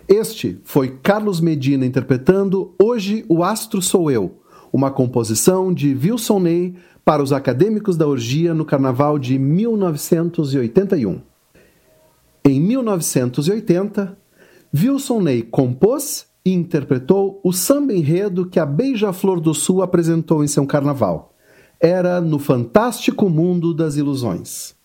Este foi Carlos Medina interpretando Hoje o Astro Sou Eu, uma composição de Wilson Ney para os acadêmicos da orgia no Carnaval de 1981. Em 1980, Wilson Ney compôs e interpretou o samba-enredo que a Beija-Flor do Sul apresentou em seu carnaval. Era No Fantástico Mundo das Ilusões.